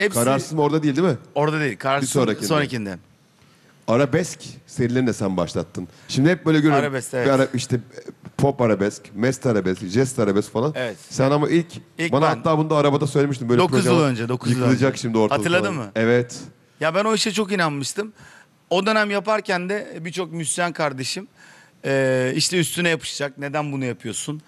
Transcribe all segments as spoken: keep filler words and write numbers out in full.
Hepsi Kararsız mı orada değil değil mi? orada değil. Kararsız Bir sonrakinde. sonrakinde. Arabesk serilerini de sen başlattın. Şimdi hep böyle görüyorum. Arabesk, evet. Bir ara, işte pop arabesk, mest arabesk, jest arabesk falan. Evet. Sen ama ilk, İlk bana ben- hatta bunu da arabada söylemiştin. Böyle Dokuz program yıl önce, dokuz yıl yıkılacak önce. şimdi ortalık Hatırladın falan. mı? Evet. Ya ben o işe çok inanmıştım. O dönem yaparken de birçok müzisyen kardeşim e, işte üstüne yapışacak. Neden bunu yapıyorsun?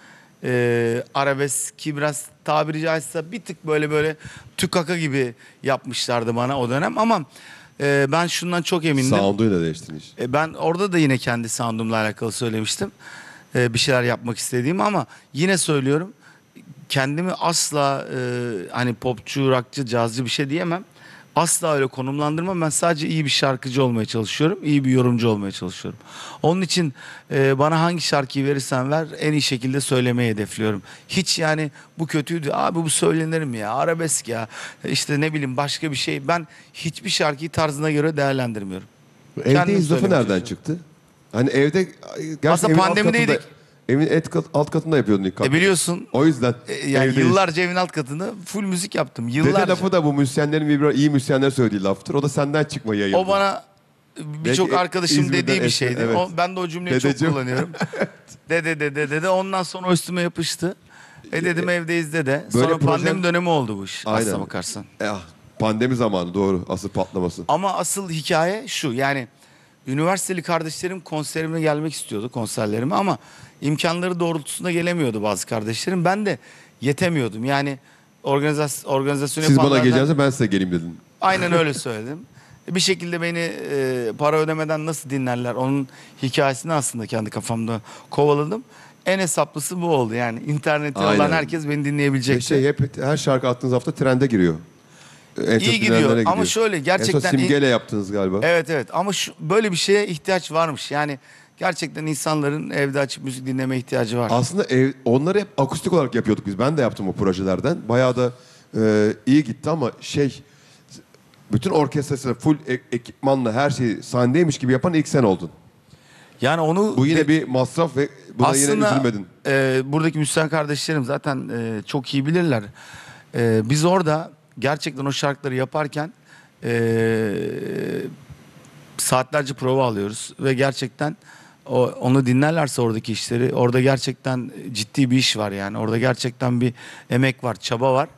E, arabeski biraz tabiri caizse bir tık böyle böyle tükaka gibi yapmışlardı bana o dönem. Ama e, ben şundan çok emindim. Sound'uyla değiştin iş. E, ben orada da yine kendi sound'umla alakalı söylemiştim. E, bir şeyler yapmak istediğimi ama yine söylüyorum. Kendimi asla e, hani popçu, rockçı, cazcı bir şey diyemem. Asla öyle konumlandırmam. Ben sadece iyi bir şarkıcı olmaya çalışıyorum. İyi bir yorumcu olmaya çalışıyorum. Onun için e, bana hangi şarkıyı verirsen ver en iyi şekilde söylemeyi hedefliyorum. Hiç yani bu kötüydü. Abi bu söylenir mi ya? Arabesk ya. İşte ne bileyim başka bir şey. Ben hiçbir şarkıyı tarzına göre değerlendirmiyorum. Kendim Evdeyiz lafı söylemeye nereden çalışıyorum. çıktı? Hani evde... gerçi Aslında evin alt pandemideydik. katında- Evin et kat- alt katında yapıyordun ilk kat. E biliyorsun O yüzden e, yani evdeyiz. yıllarca evin alt katını full müzik yaptım. Dede Yıllarca. lafı da bu müzisyenlerin bir iyi müzisyenler söylediği laftır. O da senden çıkma yayıldı. O bana birçok Belki arkadaşım İzmir'den dediği bir eski, şeydi. evet. O, ben de o cümleyi Dedeciğim. çok kullanıyorum. Dede dede dede. Ondan sonra o üstüme yapıştı. E dedim evdeyiz dede. Böyle Sonra proje- pandemi dönemi oldu bu iş. Aynen. Aslına bakarsan. Eh, pandemi zamanı doğru asıl patlaması. Ama asıl hikaye şu. Yani üniversiteli kardeşlerim konserime gelmek istiyordu, konserlerime, ama imkanları doğrultusunda gelemiyordu bazı kardeşlerim. Ben de yetemiyordum. Yani organizasyon organizasyon Siz bana yapanlardan- geleceğinize ben size geleyim dedin. Aynen öyle söyledim. Bir şekilde beni e, para ödemeden nasıl dinlerler onun hikayesini aslında kendi kafamda kovaladım. En hesaplısı bu oldu. Yani internette Aynen. olan herkes beni dinleyebilecek. Şey, hep her şarkı attığınız hafta trende giriyor. En çok İyi gidiyor dinlenenlere ama şöyle gerçekten... En son Simge'yle yaptınız galiba. Evet evet ama şu, böyle bir şeye ihtiyaç varmış. Yani gerçekten insanların evde açıp müzik dinleme ihtiyacı var. Aslında ev, onları hep akustik olarak yapıyorduk biz. Ben de yaptım o projelerden. Bayağı da e, iyi gitti ama şey... Bütün orkestrasıyla full e- ekipmanla her şeyi sahnedeymiş gibi yapan ilk sen oldun. Yani onu... Bu yine de- bir masraf ve buna yine Aslında üzülmedin. e, buradaki müzisyen kardeşlerim zaten e, çok iyi bilirler. E, biz orada gerçekten o şarkıları yaparken e, saatlerce prova alıyoruz ve gerçekten o, onu dinlerlerse oradaki işleri, orada gerçekten ciddi bir iş var yani. Orada gerçekten bir emek var, çaba var.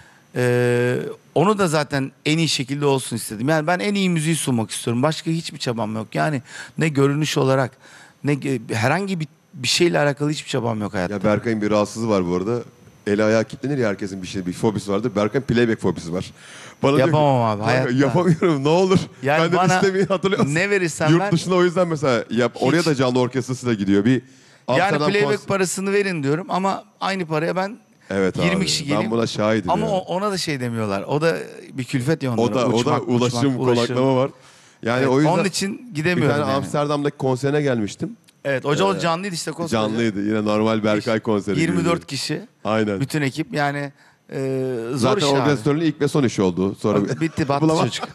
E, onu da zaten en iyi şekilde olsun istedim. Yani ben en iyi müziği sunmak istiyorum. Başka hiçbir çabam yok. Yani ne görünüş olarak ne ge- herhangi bir bir şeyle alakalı hiçbir çabam yok hayatta. Ya Berkay'ın bir rahatsızlığı var bu arada. Eli ayağı kilitlenir ya, herkesin bir şey, bir fobisi vardır. Berkay'ın playback fobisi var. Bana diyor ki, Yapamam abi, "Kanka, hayatta." yapamıyorum ne olur. Yani ben de bana istemeyi hatırlıyor musun? ne verirsen Yurt ver. dışına o yüzden mesela yap, oraya da canlı orkestrasıyla gidiyor. Bir Yani Amsterdam playback kons- parasını verin diyorum ama aynı paraya ben Evet yirmi abi, kişi ben geleyim. buna şahidim Ama ya. o- ona da şey demiyorlar. O da bir külfet ya onlara. O da, o da Uçmak, ulaşım, uçmak, ulaşım. konaklama var. Yani Evet, o yüzden onun için bir gidemiyorum tane yani. Amsterdam'daki konserine gelmiştim. Evet, hoca o canlıydı işte konser. Canlıydı. Yine normal Berkay konseri yirmi dört gibiydi. kişi. Aynen. Bütün ekip yani e, zor Zaten iş abi. organizatörün ilk ve son işi oldu. Sonra Bitti battı Bulamam. çocuk.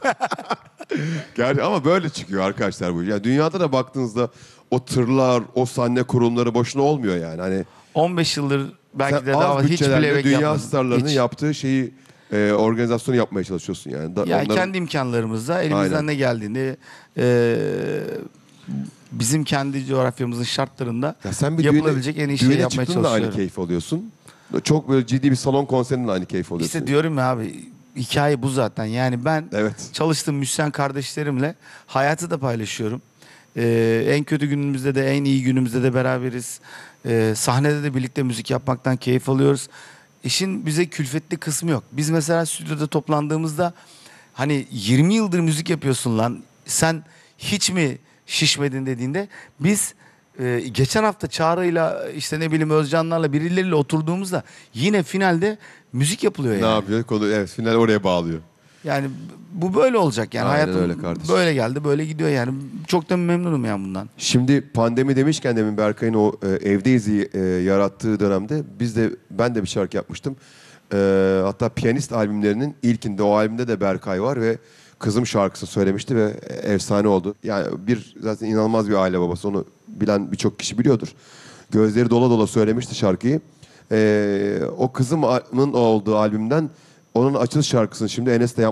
Gerçi ama böyle çıkıyor arkadaşlar bu. Ya dünyada da baktığınızda o tırlar, o sahne kurulumları boşuna olmuyor yani. Hani on beş yıldır belki sen de daha az hiç bütçelerle playback dünya yapmadım. starlarının Hiç. yaptığı şeyi e, organizasyonu yapmaya çalışıyorsun yani. Da, Ya onların- kendi imkanlarımızla elimizden Aynen. ne geldiğinde e, bizim kendi coğrafyamızın şartlarında Ya sen bir yapılabilecek düğüne, en iyi şeyi düğüne yapmaya çıktığında da aynı çalışıyorum. keyif alıyorsun. Çok böyle ciddi bir salon konserinde de aynı keyif alıyorsun. İşte diyorum ya abi, hikaye bu zaten. Yani ben Evet. çalıştığım müzisyen kardeşlerimle hayatı da paylaşıyorum. Ee, en kötü günümüzde de en iyi günümüzde de beraberiz. Ee, sahnede de birlikte müzik yapmaktan keyif alıyoruz. İşin bize külfetli kısmı yok. Biz mesela stüdyoda toplandığımızda hani yirmi yıldır müzik yapıyorsun lan, sen hiç mi şişmedin dediğinde biz e, geçen hafta Çağrı'yla işte ne bileyim Özcanlarla birileriyle oturduğumuzda yine finalde müzik yapılıyor Ne yani. yapıyor? Konu, evet, final oraya bağlıyor. Yani bu böyle olacak yani. Aynen Hayatım öyle kardeşim. böyle geldi, böyle gidiyor yani. Çok da memnunum yani bundan. Şimdi pandemi demişken demin Berkay'ın o e, Evdeyiz'i e, yarattığı dönemde biz de ben de bir şarkı yapmıştım. E, hatta Piyanist albümlerinin ilkinde, o albümde de Berkay var ve Kızım şarkısını söylemişti ve efsane oldu. Yani bir zaten inanılmaz bir aile babası, onu bilen birçok kişi biliyordur. Gözleri dola dola söylemişti şarkıyı. E, o Kızım'ın olduğu albümden Onun açılış şarkısını şimdi Enes de